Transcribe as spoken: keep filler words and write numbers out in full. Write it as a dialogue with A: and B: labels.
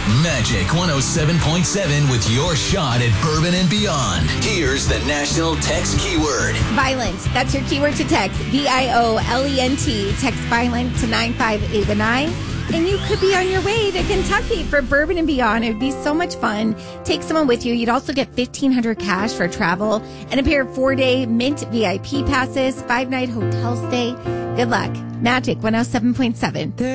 A: Magic one oh seven point seven with your shot at bourbon and beyond. Here's the national text keyword.
B: Violent. That's your keyword to text. V I O L E N T. Text violent to nine five eight nine. And you could be on your way to Kentucky for Bourbon and Beyond. It would be so much fun. Take someone with you. You'd also get fifteen hundred dollars cash for travel and a pair of four-day Mint V I P passes, five-night hotel stay. Good luck. Magic one oh seven point seven.